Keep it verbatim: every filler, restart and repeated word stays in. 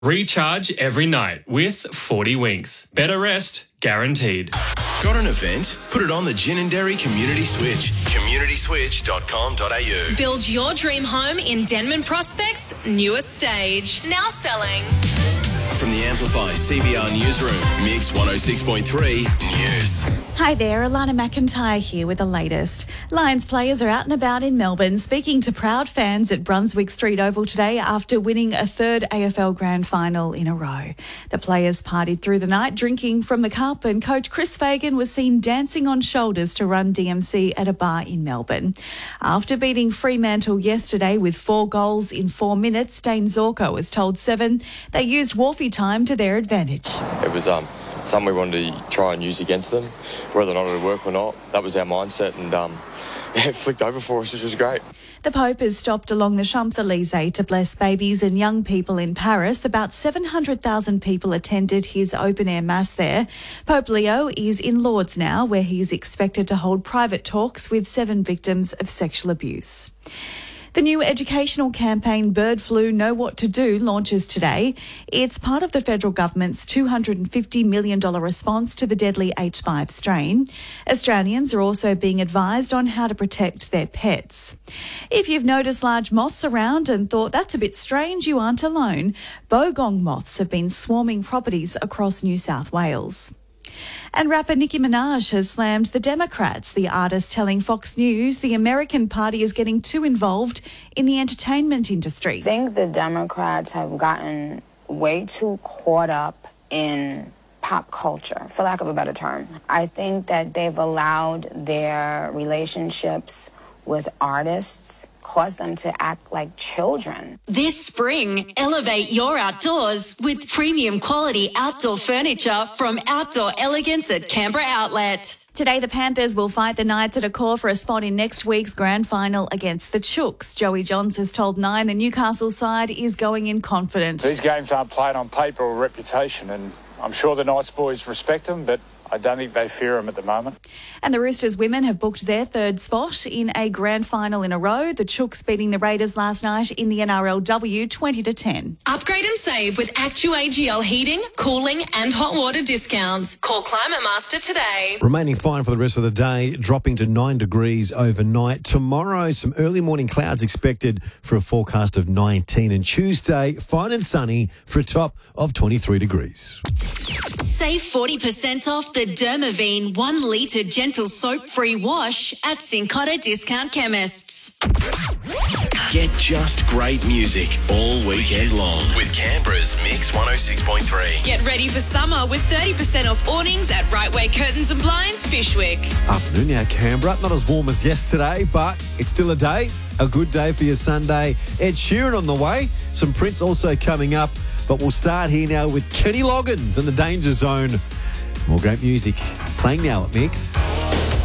Recharge every night with forty winks. Better rest, guaranteed. Got an event? Put it on the Gin and Dairy Community Switch. community switch dot com dot a u. Build your dream home in Denman Prospect's newest stage. Now selling. From the Amplify C B R Newsroom, Mix one oh six point three News. Hi there, Alana McIntyre here with the latest. Lions players are out and about in Melbourne speaking to proud fans at Brunswick Street Oval today after winning a third A F L Grand Final in a row. The players partied through the night drinking from the cup, and coach Chris Fagan was seen dancing on shoulders to Run D M C at a bar in Melbourne. After beating Fremantle yesterday with four goals in four minutes, Dane Zorko has told Seven they used Wharfie time to their advantage. It was um, something we wanted to try and use against them, whether or not it would work or not. That was our mindset, and um, it flicked over for us, which was great. The Pope has stopped along the Champs-Elysees to bless babies and young people in Paris. About seven hundred thousand people attended his open-air mass there. Pope Leo is in Lourdes now, where he is expected to hold private talks with seven victims of sexual abuse. The new educational campaign Bird Flu Know What to Do launches today. It's part of the federal government's two hundred fifty million dollars response to the deadly H five strain. Australians are also being advised on how to protect their pets. If you've noticed large moths around and thought that's a bit strange, you aren't alone. Bogong moths have been swarming properties across New South Wales. And rapper Nicki Minaj has slammed the Democrats, the artist telling Fox News the American Party is getting too involved in the entertainment industry. I think the Democrats have gotten way too caught up in pop culture, for lack of a better term. I think that they've allowed their relationships with artists cause them to act like children. This spring, elevate your outdoors with premium quality outdoor furniture from Outdoor Elegance at Canberra Outlet. Today, the Panthers will fight the Knights at a core for a spot in next week's grand final against the Chooks. Joey Johns has told Nine the Newcastle side is going in confident. These games aren't played on paper or reputation, and I'm sure the Knights boys respect them, but I don't think they fear them at the moment. And the Roosters women have booked their third spot in a grand final in a row. The Chooks beating the Raiders last night in the N R L W twenty to ten. Upgrade and save with Actu A G L heating, cooling and hot water discounts. Call Climate Master today. Remaining fine for the rest of the day, dropping to nine degrees overnight. Tomorrow, some early morning clouds expected for a forecast of nineteen. And Tuesday, fine and sunny for a top of twenty-three degrees. Save forty percent off the Dermaveen one litre gentle soap-free wash at Cincotta Discount Chemists. Get just great music all weekend long with Canberra's Mix one oh six point three. Get ready for summer with thirty percent off awnings at Right Way Curtains and Blinds, Fishwick. Afternoon now, Canberra. Not as warm as yesterday, but it's still a day. A good day for your Sunday. Ed Sheeran on the way. Some Prince also coming up. But we'll start here now with Kenny Loggins and the Danger Zone. Some more great music playing now at Mix.